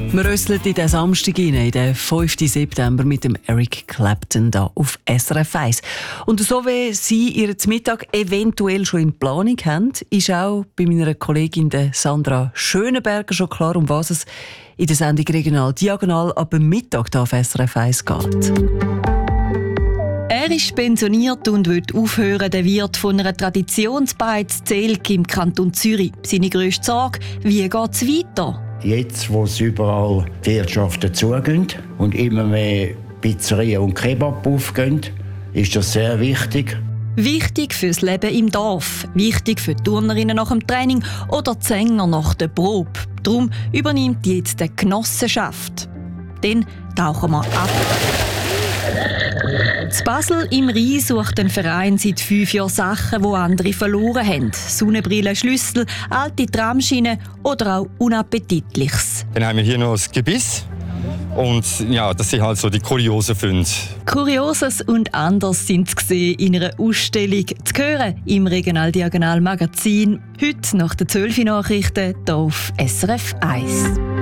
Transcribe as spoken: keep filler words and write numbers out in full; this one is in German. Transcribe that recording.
Wir rösseln in den Samstag rein, in den fünften September mit dem Eric Clapton da auf S R F eins. Und so wie Sie Ihren Mittag eventuell schon in Planung haben, ist auch bei meiner Kollegin der Sandra Schönenberger schon klar, um was es in der Sendung Regional Diagonal ab dem Mittag da auf S R F eins geht. Er ist pensioniert und will aufhören, der Wirt von einer Traditionsbeiz Zelk im Kanton Zürich. Seine grösste Sorge: wie geht es weiter? Jetzt, wo es überall die Wirtschaft dazugeht und immer mehr Pizzerien und Kebab aufgehen, ist das sehr wichtig. Wichtig fürs Leben im Dorf, wichtig für die Turnerinnen nach dem Training oder die Sänger nach der Probe. Darum übernimmt jetzt die Genossenschaft. Dann tauchen wir ab. In Basel im Rhein sucht ein Verein seit fünf Jahren Sachen, die andere verloren haben. Sonnenbrillen, Schlüssel, alte Tramschienen oder auch Unappetitliches. Dann haben wir hier noch das Gebiss. Und ja, das sind halt so die kuriosen Funde. Kurioses und anders sind sie gesehen in einer Ausstellung zu hören im Regional Diagonal Magazin. Heute nach den zwölf Nachrichten hier auf S R F eins.